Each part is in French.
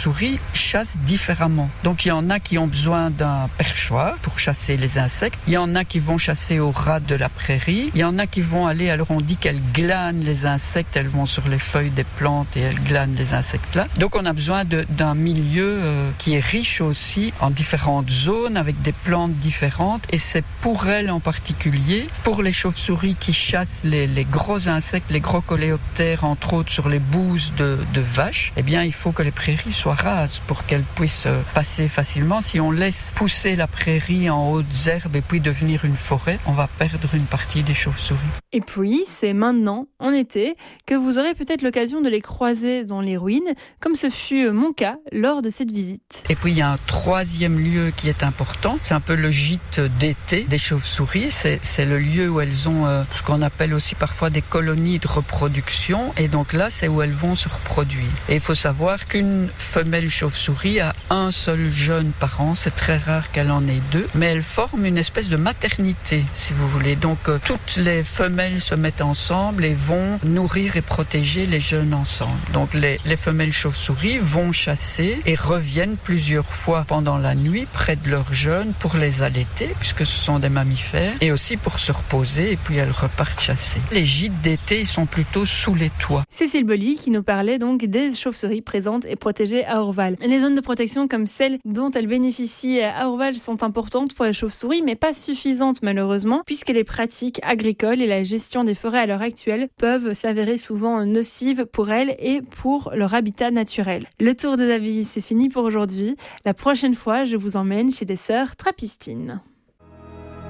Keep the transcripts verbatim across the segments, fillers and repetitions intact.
chauves-souris chassent différemment. Donc il y en a qui ont besoin d'un perchoir pour chasser les insectes. Il y en a qui vont chasser au ras de la prairie. Il y en a qui vont aller, alors on dit qu'elles glanent les insectes, elles vont sur les feuilles des plantes et elles glanent les insectes là. Donc on a besoin de, d'un milieu euh, qui est riche aussi en différentes zones avec des plantes différentes, et c'est pour elles en particulier, pour les chauves-souris qui chassent les, les gros insectes, les gros coléoptères entre autres sur les bouses de, de vaches, eh bien il faut que les prairies soient rases pour qu'elles puissent passer facilement. Si on laisse pousser la prairie en hautes herbes et puis devenir une forêt, on va perdre une partie des chauves-souris. Et puis, c'est maintenant, en été, que vous aurez peut-être l'occasion de les croiser dans les ruines, comme ce fut mon cas lors de cette visite. Et puis, il y a un troisième lieu qui est important. C'est un peu le gîte d'été des chauves-souris. C'est, c'est le lieu où elles ont euh, ce qu'on appelle aussi parfois des colonies de reproduction. Et donc là, c'est où elles vont se reproduire. Et il faut savoir qu'une femelle chauve-souris a un seul jeune par an. C'est très rare qu'elle en ait deux. Mais elle forme une espèce de maternité, si vous voulez. Donc, euh, toutes les femelles se mettent ensemble et vont nourrir et protéger les jeunes ensemble. Donc, les, les femelles chauves-souris vont chasser et reviennent plusieurs fois pendant la nuit près de leurs jeunes pour les allaiter, puisque ce sont des mammifères, et aussi pour se reposer, et puis elles repartent chasser. Les gîtes d'été, ils sont plutôt sous les toits. Cécile Bolly qui nous parlait donc des chauves-souris présentes et protégées à Orval. Les zones de protection comme celles dont elles bénéficient à Orval sont importantes pour les chauves-souris, mais pas suffisantes malheureusement, puisque les pratiques agricoles et la gestion des forêts à l'heure actuelle peuvent s'avérer souvent nocives pour elles et pour leur habitat naturel. Le tour des abbayes, c'est fini pour aujourd'hui. La prochaine fois, je vous emmène chez les sœurs Trappistines.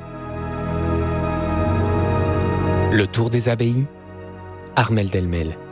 Le tour des abbayes, Armelle Delmel.